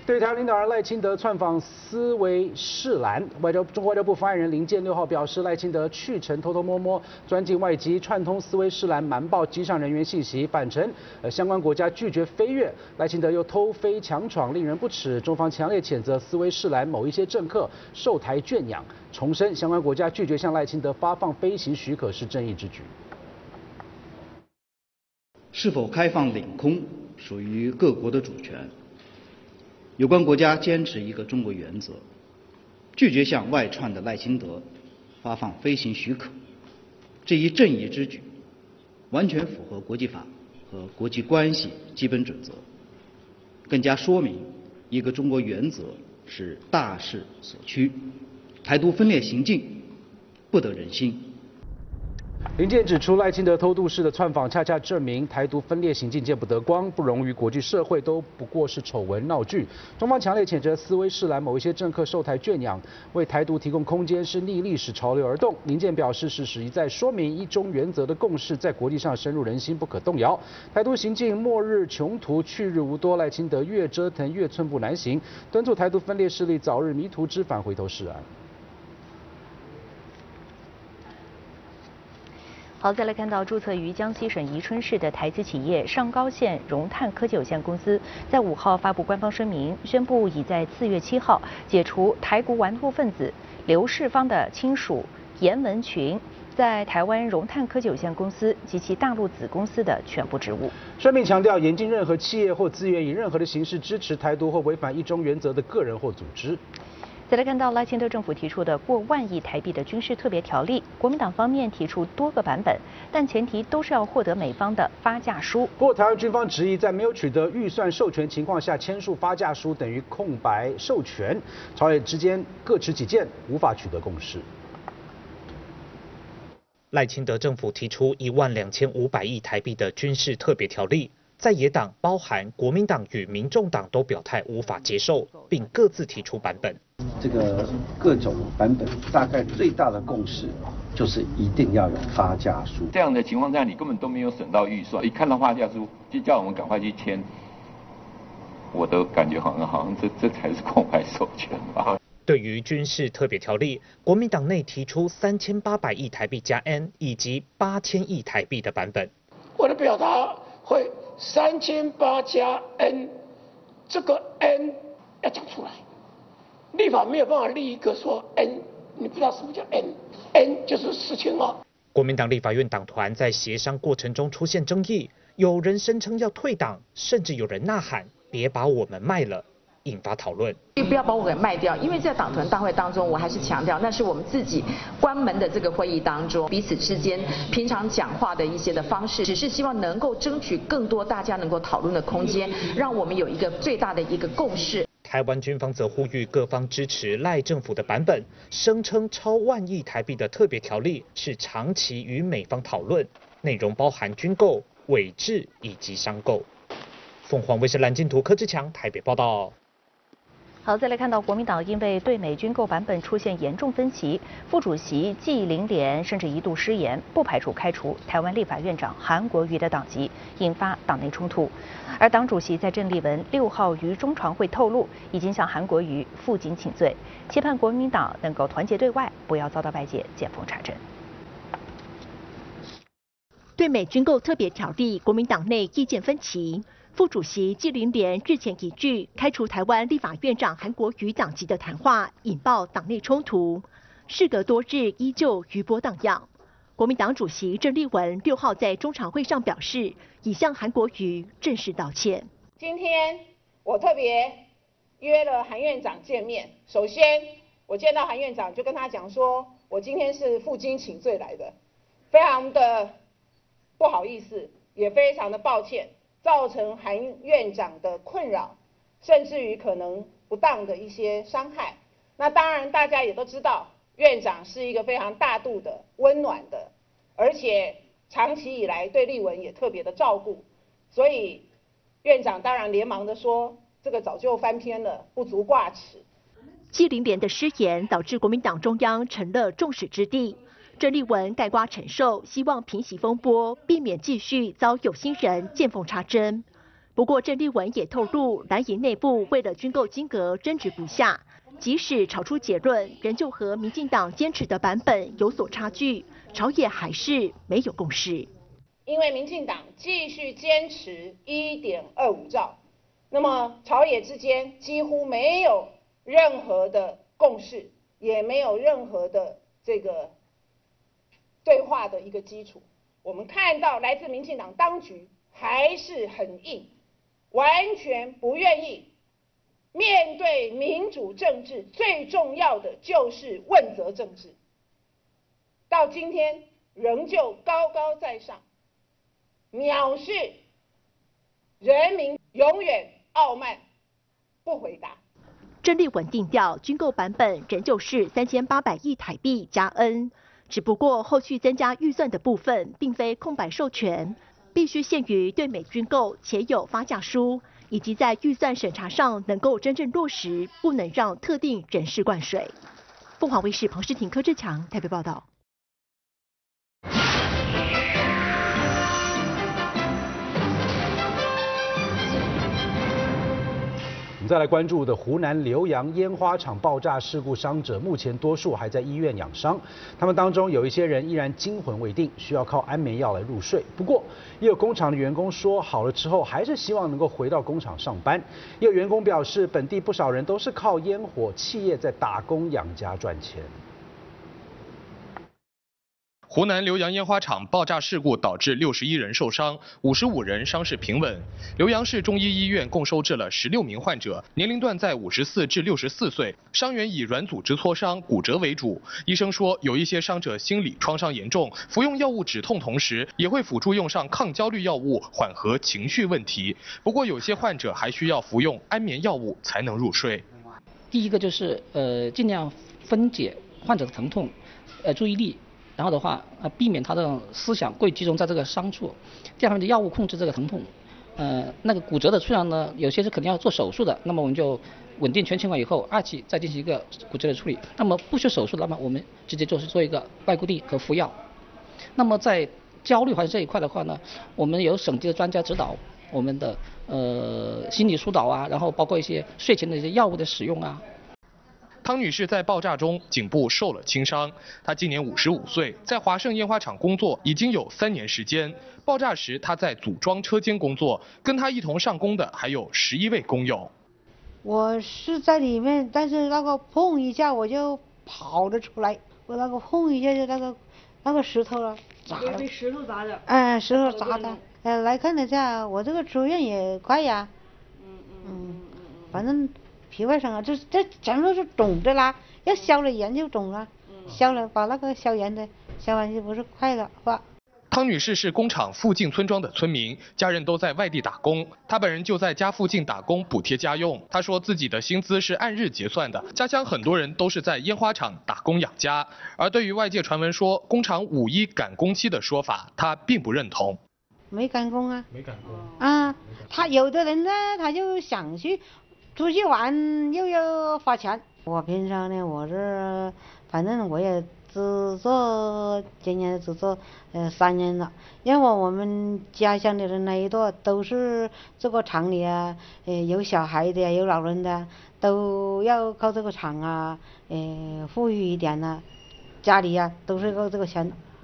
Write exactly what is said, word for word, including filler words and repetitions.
对台湾领导人赖清德窜访斯威士兰，外交中国外交部发言人林健六号表示，赖清德去程偷偷摸摸钻进外机，串通斯威士兰瞒报机上人员信息，反称呃相关国家拒绝飞越，赖清德又偷飞强闯，令人不齿。中方强烈谴责斯威士兰某一些政客受台圈养，重申相关国家拒绝向赖清德发放飞行许可是正义之举。 是否开放领空属于各国的主权。有关国家坚持一个中国原则，拒绝向外窜的赖清德发放飞行许可，这一正义之举，完全符合国际法和国际关系基本准则，更加说明一个中国原则是大势所趋，台独分裂行径不得人心。 林健指出，赖清德偷渡式的窜访，恰恰证明台独分裂行径见不得光，不容于国际社会，都不过是丑闻闹剧。中方强烈谴责斯威士兰某一些政客受台圈养，为台独提供空间，是逆历史潮流而动。林健表示，事实一再说明，一中原则的共识在国际上深入人心，不可动摇。台独行径末日穷途，去日无多，赖清德越折腾越寸步难行，敦促台独分裂势力早日迷途知返，回头是岸。 好，再来看到注册于江西省宜春市的台资企业上高县融碳科技有限公司，在五号发布官方声明，宣布已在四月七号解除台独顽固分子刘世芳的亲属严文群在台湾融碳科技有限公司及其大陆子公司的全部职务。 声明强调，严禁任何企业或资源以任何的形式支持台独或违反一中原则的个人或组织。 再来看到赖清德政府提出的过万亿台币的军事特别条例，国民党方面提出多个版本，但前提都是要获得美方的发价书。 不过，台湾军方质疑，在没有取得预算授权情况下签署发价书等于空白授权，朝野之间各持己见，无法取得共识。 赖清德政府提出一万两千五百亿台币的军事特别条例。在野党包含国民党与民众党都表态无法接受，并各自提出版本。 这个各种版本大概最大的共识就是一定要有发价书。 这样的情况下，你根本都没有省到预算，一看到发价书就叫我们赶快去签，我都感觉好像好像这这才是空白授权吧。 对于军事特别条例，国民党内提出三千八百亿台币加 N 以及八千亿台币的版本。 我的表达会。三千八加 N， 这个 N 要讲出来，立法没有办法立一个说 N， 你不知道什么叫 N，N 就是四千二。 国民党立法院党团在协商过程中出现争议，有人声称要退党，甚至有人呐喊“别把我们卖了”，引发讨论。 不要把我给卖掉，因为在党团大会当中，我还是强调，那是我们自己关门的这个会议当中，彼此之间平常讲话的一些的方式，只是希望能够争取更多大家能够讨论的空间，让我们有一个最大的一个共识。 台湾军方则呼吁各方支持赖政府的版本，声称超万亿台币的特别条例是长期与美方讨论，内容包含军购、伪制以及商购。凤凰卫视蓝金图柯志强台北报道。 好，再来看到国民党因为对美军购版本出现严重分歧，副主席纪凌莲甚至一度失言，不排除开除台湾立法院长韩国瑜的党籍，引发党内冲突。而党主席在郑丽文六号于中常会透露，已经向韩国瑜负荆请罪，期盼国民党能够团结对外，不要遭到外界见缝插针。 对美军购特别条例，国民党内意见分歧。副主席纪凌莲日前一句开除台湾立法院长韩国瑜党籍的谈话，引爆党内冲突。事隔多日，依旧余波荡漾。国民党主席郑丽文六号在中常会上表示，已向韩国瑜正式道歉。 今天我特别约了韩院长见面，首先我见到韩院长就跟他讲说，我今天是负荆请罪来的，非常的不好意思，也非常的抱歉。造成韩院长的困扰，甚至于可能不当的一些伤害。那当然，大家也都知道，院长是一个非常大度的、温暖的，而且长期以来对立文也特别的照顾。所以，院长当然连忙的说，这个早就翻篇了，不足挂齿。 纪凌莲的失言导致国民党中央成了众矢之的。郑丽文概括承受，希望平息风波，避免继续遭有心人见缝插针。 不过郑丽文也透露，蓝营内部为了军购金额争执不下，即使炒出结论，仍旧和民进党坚持的版本有所差距，朝野还是没有共识。 因为民进党继续坚持 一点二五兆，那么朝野之间几乎没有任何的共识，也没有任何的这个对话的一个基础。我们看到来自民进党当局还是很硬，完全不愿意面对民主政治，最重要的就是问责政治，到今天仍旧高高在上，藐视人民，永远傲慢，不回答。 郑丽文定调，军购版本仍旧是三千八百亿台币加 N， 只不过后续增加预算的部分并非空白授权，必须限于对美军购且有发价书，以及在预算审查上能够真正落实，不能让特定人士灌水。凤凰卫视庞诗婷、柯志强台北报道。 我们再来关注的湖南浏阳烟花厂爆炸事故伤者，目前多数还在医院养伤，他们当中有一些人依然惊魂未定，需要靠安眠药来入睡。不过，也有工厂的员工说，好了之后还是希望能够回到工厂上班。也有员工表示，本地不少人都是靠烟火企业在打工养家赚钱。 湖南浏阳烟花厂爆炸事故导致六十一人受伤，五十五人伤势平稳。浏阳市中医医院共收治了十六名患者，年龄段在五十四至六十四岁，伤员以软组织挫伤、骨折为主。医生说，有一些伤者心理创伤严重，服用药物止痛同时，也会辅助用上抗焦虑药物，缓和情绪问题。不过，有些患者还需要服用安眠药物才能入睡。 第一个就是呃，尽量分解患者的疼痛，呃，注意力。然后的话，呃，避免他的思想过于集中在这个伤处。第二方面的药物控制这个疼痛。呃，那个骨折的虽然呢，有些是肯定要做手术的，那么我们就稳定全情况以后，二期再进行一个骨折的处理。那么不需手术的，那么我们直接就是做一个外固定和服药。那么在焦虑患者这一块的话呢，我们有省级的专家指导我们的呃心理疏导啊，然后包括一些睡前的一些药物的使用啊。 汤女士在爆炸中颈部受了轻伤，她今年五十五岁，在华盛烟花厂工作已经有三年时间。爆炸时，她在组装车间工作，跟她一同上工的还有十一位工友。 我是在里面，但是那个碰一下我就跑了出来，我那个碰一下就那个那个石头了砸了。 被石头砸的。 嗯，石头砸的。呃，来看了一下，我这个住院也快呀。嗯嗯嗯。反正。皮外伤啊，这这全都是肿的啦，要消了炎就肿了，消了把那个消炎的消完就不是快了化。 汤女士是工厂附近村庄的村民，家人都在外地打工，她本人就在家附近打工补贴家用。她说自己的薪资是按日结算的，家乡很多人都是在烟花厂打工养家。而对于外界传闻说工厂五一赶工期的说法，她并不认同。 没赶工啊？ 没赶工啊，他有的人呢，他就想去。出去玩又要花钱，我平常呢，我这反正我也只做今年只做呃三年了，因为我们家乡的人那一多都是这个厂里啊，呃有小孩的有老人的，都要靠这个厂啊，呃富裕一点呢，家里啊都是靠这个钱。